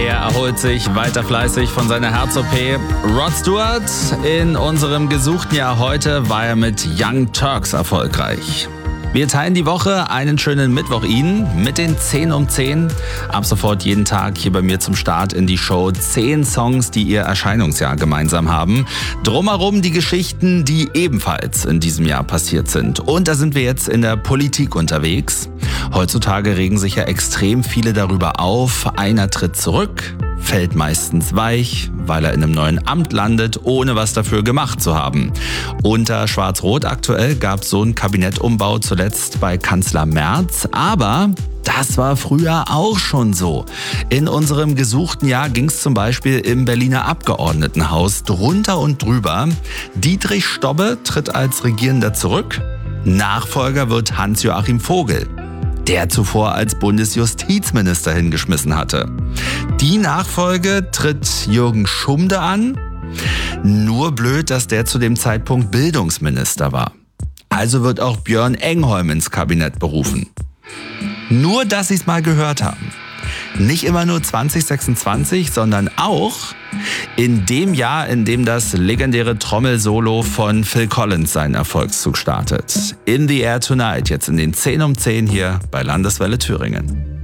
Er erholt sich weiter fleißig von seiner Herz-OP. Rod Stewart, in unserem gesuchten Jahr heute war er mit Young Turks erfolgreich. Wir teilen die Woche einen schönen Mittwoch Ihnen mit den 10 um 10. Ab sofort jeden Tag hier bei mir zum Start in die Show 10 Songs, die Ihr Erscheinungsjahr gemeinsam haben. Drumherum die Geschichten, die ebenfalls in diesem Jahr passiert sind. Und da sind wir jetzt in der Politik unterwegs. Heutzutage regen sich ja extrem viele darüber auf. Einer tritt zurück, fällt meistens weich, weil er in einem neuen Amt landet, ohne was dafür gemacht zu haben. Unter Schwarz-Rot aktuell gab es so einen Kabinettumbau zuletzt bei Kanzler Merz, aber das war früher auch schon so. In unserem gesuchten Jahr ging es zum Beispiel im Berliner Abgeordnetenhaus drunter und drüber. Dietrich Stobbe tritt als Regierender zurück. Nachfolger wird Hans-Joachim Vogel, der zuvor als Bundesjustizminister hingeschmissen hatte. Die Nachfolge tritt Jürgen Schumde an. Nur blöd, dass der zu dem Zeitpunkt Bildungsminister war. Also wird auch Björn Engholm ins Kabinett berufen. Nur, dass Sie es mal gehört haben. Nicht immer nur 2026, sondern auch in dem Jahr, in dem das legendäre Trommelsolo von Phil Collins seinen Erfolgszug startet. In the Air Tonight, jetzt in den 10 um 10 hier bei Landeswelle Thüringen.